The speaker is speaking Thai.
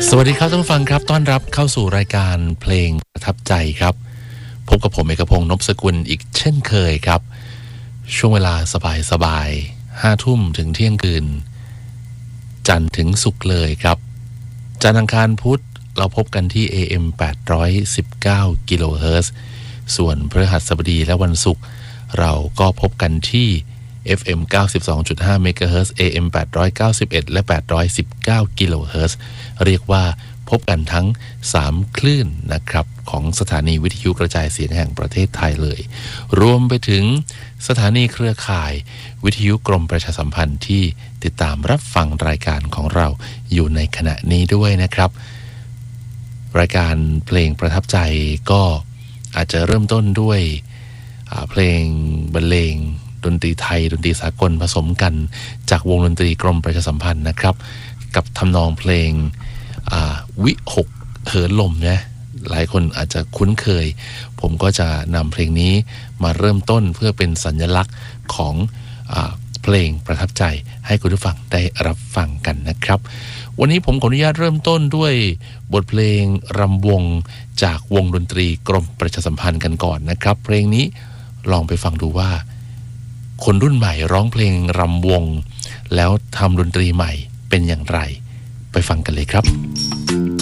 สวัสดีครับท่านผู้ฟังครับต้อนรับเข้าสู่รายการเพลงประทับใจครับพบกับผมเอกพงษ์นพสกุลอีกเช่นเคยครับช่วงเวลาสบายๆ5 ทุ่มถึงเที่ยงคืนจันทร์ถึงศุกร์เลยครับจันทร์อังคารพุธเราพบกันที่ AM 819กิโลเฮิรตซ์ส่วนพฤหัสบดีและวันศุกร์เราก็พบกันที่ FM 92.5 เมกะเฮิรตซ์ AM 891และ819กิโลเฮิรตซ์เรียกว่าพบกันทั้ง3คลื่นนะครับของสถานีวิทยุกระจายเสียงแห่งประเทศไทยเลยรวมไปถึงสถานีเครือข่ายวิทยุกรมประชาสัมพันธ์ที่ติดตามรับฟังรายการของเราอยู่ในขณะนี้ด้วยนะครับรายการเพลงประทับใจก็อาจจะเริ่มต้นด้วยเพลงบรรเลงดนตรีไทยดนตรีสากลผสมกันจากวงดนตรีกรมประชาสัมพันธ์นะครับกับทำนองเพลงวิหกเหินลมนะหลายคนอาจจะคุ้นเคยผมก็จะนำเพลงนี้มาเริ่มต้นเพื่อเป็นสัญลักษณ์ของเพลงประทับใจให้คุณผู้ฟังได้รับฟังกันนะครับวันนี้ผมขออนุญาตเริ่มต้นด้วยบทเพลงรำวงจากวงดนตรีกรมประชาสัมพันธ์กันก่อนนะครับเพลงนี้ลองไปฟังดูว่าคนรุ่นใหม่ร้องเพลงรำวงแล้วทำดนตรีใหม่เป็นอย่างไรไปฟังกันเลยครับ